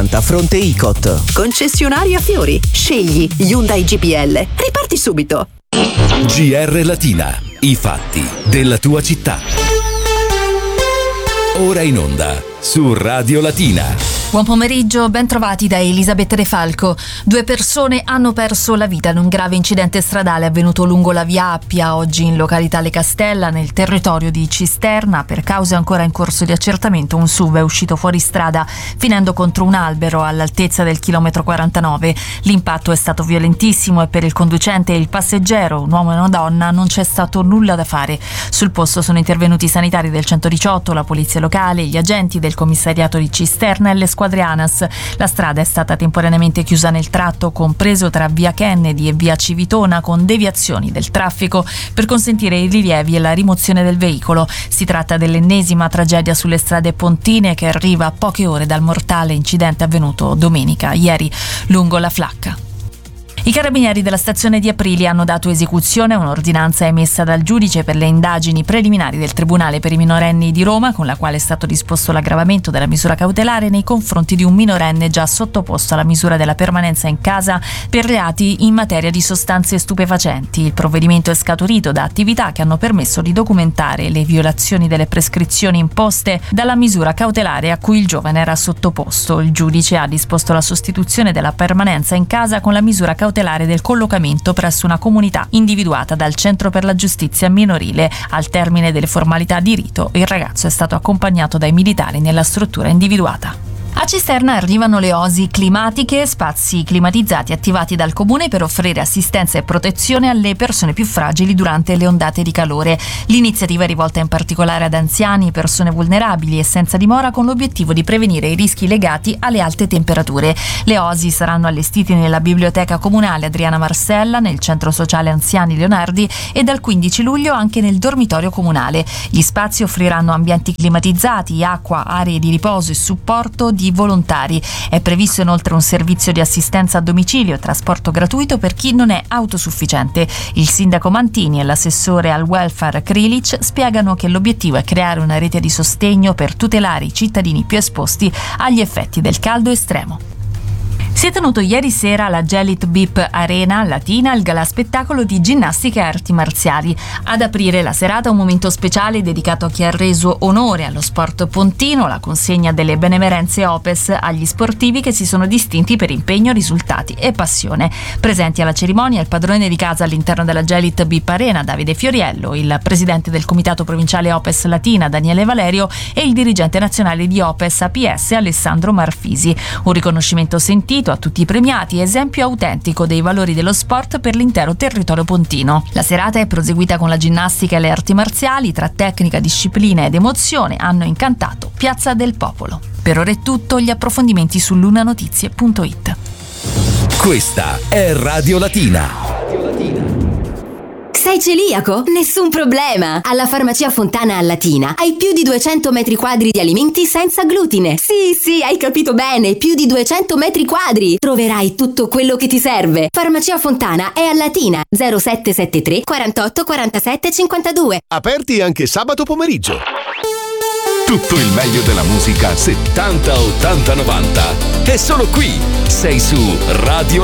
Fronte Icot. Concessionaria Fiori. Scegli Hyundai GPL. Riparti subito. GR Latina. I fatti della tua città. Ora in onda su Radio Latina. Buon pomeriggio, ben trovati da Elisabetta De Falco. 2 persone hanno perso la vita in un grave incidente stradale avvenuto lungo la via Appia, oggi in località Le Castella, nel territorio di Cisterna. Per cause ancora in corso di accertamento, un SUV è uscito fuori strada finendo contro un albero all'altezza del chilometro 49. L'impatto è stato violentissimo e per il conducente e il passeggero, un uomo e una donna, non c'è stato nulla da fare. Sul posto sono intervenuti i sanitari del 118, la polizia locale, gli agenti del commissariato di Cisterna e le squadre ANAS. La strada è stata temporaneamente chiusa nel tratto compreso tra via Kennedy e via Civitona, con deviazioni del traffico per consentire i rilievi e la rimozione del veicolo. Si tratta dell'ennesima tragedia sulle strade pontine, che arriva a poche ore dal mortale incidente avvenuto domenica, ieri, lungo la Flacca. I carabinieri della stazione di Aprilia hanno dato esecuzione a un'ordinanza emessa dal giudice per le indagini preliminari del Tribunale per i minorenni di Roma, con la quale è stato disposto l'aggravamento della misura cautelare nei confronti di un minorenne già sottoposto alla misura della permanenza in casa per reati in materia di sostanze stupefacenti. Il provvedimento è scaturito da attività che hanno permesso di documentare le violazioni delle prescrizioni imposte dalla misura cautelare a cui il giovane era sottoposto. Il giudice ha disposto la sostituzione della permanenza in casa con la misura cautelare del collocamento presso una comunità individuata dal Centro per la Giustizia Minorile. Al termine delle formalità di rito, il ragazzo è stato accompagnato dai militari nella struttura individuata. A Cisterna arrivano le osi climatiche, spazi climatizzati attivati dal comune per offrire assistenza e protezione alle persone più fragili durante le ondate di calore. L'iniziativa è rivolta in particolare ad anziani, persone vulnerabili e senza dimora, con l'obiettivo di prevenire i rischi legati alle alte temperature. Le osi saranno allestiti nella biblioteca comunale Adriana Marcella, nel centro sociale Anziani Leonardi e dal 15 luglio anche nel dormitorio comunale. Gli spazi offriranno ambienti climatizzati, acqua, aree di riposo e supporto di volontari. È previsto inoltre un servizio di assistenza a domicilio e trasporto gratuito per chi non è autosufficiente. Il sindaco Mantini e l'assessore al welfare Krilic spiegano che l'obiettivo è creare una rete di sostegno per tutelare i cittadini più esposti agli effetti del caldo estremo. Si è tenuto ieri sera alla Gelit Bip Arena Latina il gala spettacolo di ginnastica e arti marziali. Ad aprire la serata un momento speciale dedicato a chi ha reso onore allo sport pontino, la consegna delle benemerenze Opes agli sportivi che si sono distinti per impegno, risultati e passione. Presenti alla cerimonia il padrone di casa all'interno della Gelit Bip Arena, Davide Fioriello, il presidente del comitato provinciale Opes Latina, Daniele Valerio, e il dirigente nazionale di Opes APS, Alessandro Marfisi. Un riconoscimento sentito a tutti i premiati, esempio autentico dei valori dello sport per l'intero territorio pontino. La serata è proseguita con la ginnastica e le arti marziali. Tra tecnica, disciplina ed emozione hanno incantato Piazza del Popolo. Per ora è tutto, gli approfondimenti su lunanotizie.it. Questa è Radio Latina. Sei celiaco? Nessun problema! Alla Farmacia Fontana a Latina hai più di 200 metri quadri di alimenti senza glutine. Sì, hai capito bene, più di 200 metri quadri! Troverai tutto quello che ti serve. Farmacia Fontana è a Latina, 0773 48 47 52. Aperti anche sabato pomeriggio. Tutto il meglio della musica 70, 80, 90 è solo qui. Sei su Radio